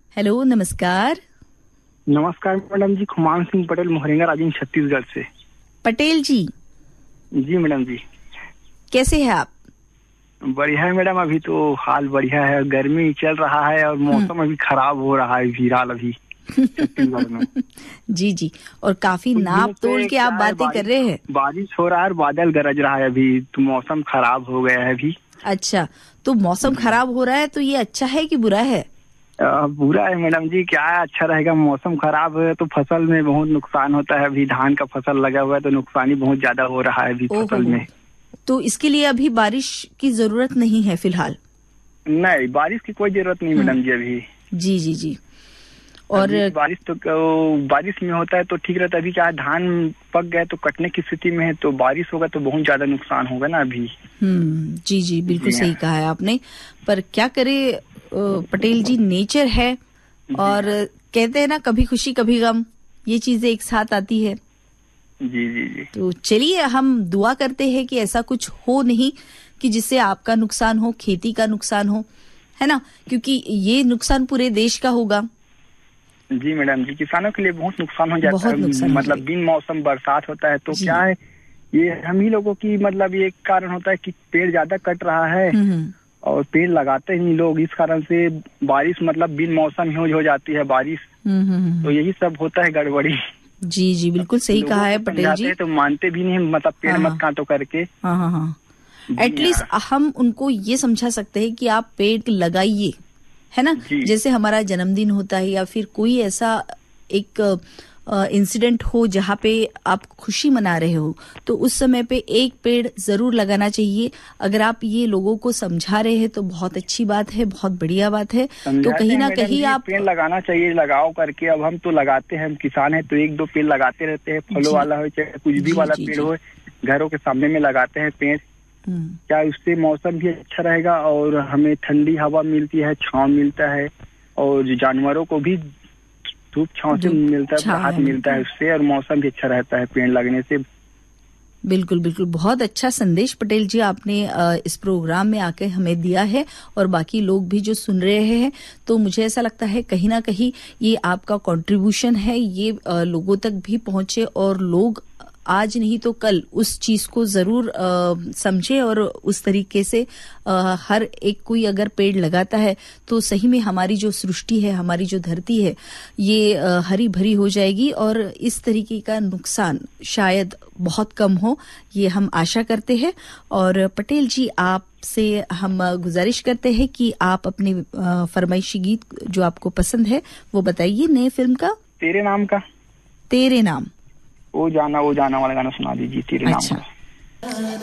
Hello, नमस्कार। नमस्कार madam जी, खुमान सिंह पटेल, मोहरेंगा राजीन, छत्तीसगढ़ से। पटेल जी। जी मैडम जी। कैसे हैं आप? बढ़िया है मैडम, अभी तो हाल बढ़िया है। गर्मी चल रहा है और मौसम अभी खराब हो रहा है फिलहाल अभी छत्तीसगढ़ में। जी जी, और काफी नाप तोल के आप बातें कर रहे हैं। बारिश हो रहा है और बादल गरज रहा है, अभी तो मौसम खराब हो गया है अभी। अच्छा, तो मौसम खराब हो रहा है तो ये अच्छा है कि बुरा है? बुरा है मैडम जी, क्या है, अच्छा रहेगा। मौसम खराब है तो फसल में बहुत नुकसान होता है। अभी धान का फसल लगा हुआ है तो नुकसान ही बहुत ज्यादा हो रहा है अभी फसल में। तो इसके लिए अभी बारिश की जरूरत नहीं है फिलहाल? नहीं, बारिश की कोई जरूरत नहीं मैडम जी अभी। जी जी जी। और बारिश में होता है तो ठीक रहता है। अभी क्या धान पक गए तो कटने की स्थिति में है, तो बारिश होगा तो बहुत ज्यादा नुकसान होगा ना अभी। जी जी, बिल्कुल सही कहा है आपने। पर क्या करे पटेल जी, नेचर है और कहते हैं ना, कभी खुशी कभी गम, ये चीजें एक साथ आती है। जी जी जी। तो चलिए हम दुआ करते हैं कि ऐसा कुछ हो नहीं कि जिससे आपका नुकसान हो, खेती का नुकसान हो, है ना, क्योंकि ये नुकसान पूरे देश का होगा। जी मैडम जी, किसानों के लिए बहुत नुकसान हो जाता है। मतलब बिन मौसम बरसात होता है तो क्या है, ये हम ही लोगों की मतलब ये कारण होता है कि पेड़ ज्यादा कट रहा है और पेड़ लगाते ही नहीं लोग। इस कारण से बारिश मतलब बिन मौसम ही हो जाती है बारिश। तो यही सब होता है गड़बड़ी। जी जी, बिल्कुल सही कहा है पटेल जी। तो मानते भी नहीं, मतलब पेड़ मत काटो करके। हाँ, एटलीस्ट हम उनको ये समझा सकते हैं कि आप पेड़ लगाइए, है ना। जैसे हमारा जन्मदिन होता है या फिर कोई ऐसा एक इंसिडेंट हो जहाँ पे आप खुशी मना रहे हो, तो उस समय पे एक पेड़ जरूर लगाना चाहिए। अगर आप ये लोगों को समझा रहे हैं तो बहुत अच्छी बात है, बहुत बढ़िया बात है। तो कहीं ना कहीं आप पेड़ लगाना चाहिए, लगाओ करके। अब हम तो लगाते हैं, हम किसान हैं तो एक दो पेड़ लगाते रहते हैं। फलों वाला हो चाहे कुछ भी वाला पेड़ हो, घरों के सामने में लगाते हैं पेड़। क्या उससे मौसम भी अच्छा रहेगा और हमें ठंडी हवा मिलती है, छांव मिलता है, और जानवरों को भी धूप छांव से मिलता है, राहत मिलता है उससे, और मौसम भी अच्छा रहता है पेड़ लगने से। बिल्कुल बिल्कुल, बहुत अच्छा संदेश पटेल जी आपने इस प्रोग्राम में आके हमें दिया है, और बाकी लोग भी जो सुन रहे हैं, तो मुझे ऐसा लगता है कहीं ना कहीं ये आपका कंट्रीब्यूशन है, ये लोगों तक भी पहुंचे और लोग आज नहीं तो कल उस चीज को जरूर समझे, और उस तरीके से हर एक कोई अगर पेड़ लगाता है तो सही में हमारी जो सृष्टि है, हमारी जो धरती है, ये हरी भरी हो जाएगी और इस तरीके का नुकसान शायद बहुत कम हो, ये हम आशा करते हैं। और पटेल जी, आपसे हम गुजारिश करते हैं कि आप अपने फरमाइशी गीत जो आपको पसंद है वो बताइए। नए फिल्म का तेरे नाम का, तेरे नाम, वो जाना वाला गाना सुना दीजिए, तेरे नाम का।